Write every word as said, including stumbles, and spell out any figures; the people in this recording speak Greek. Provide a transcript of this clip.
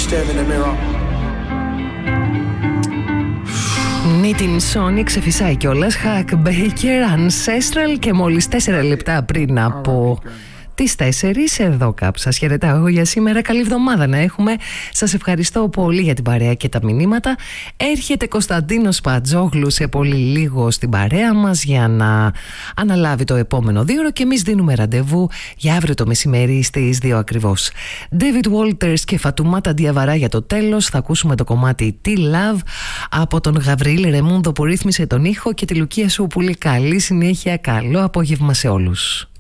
staring in the mirror. Νίτιν Σόνι ξεφυσάει κιόλας. Hack Baker Ancestral και μόλις τέσσερα λεπτά πριν από τις τέσσερις εδώ κάπου σας χαιρετάω εγώ για σήμερα. Καλή εβδομάδα να έχουμε. Σας ευχαριστώ πολύ για την παρέα και τα μηνύματα. Έρχεται Κωνσταντίνος Πατζόγλου σε πολύ λίγο στην παρέα μας για να αναλάβει το επόμενο δύο ώρο και εμείς δίνουμε ραντεβού για αύριο το μεσημέρι στις δύο ακριβώς. David Walters και Φατουμάτα Διαβαρά για το τέλος. Θα ακούσουμε το κομμάτι T-Love από τον Γαβριήλ Ρεμούντο που ρύθμισε τον ήχο και τη Λουκία Σουπούλη. Καλή συνέχεια, καλό απόγευμα σε όλους.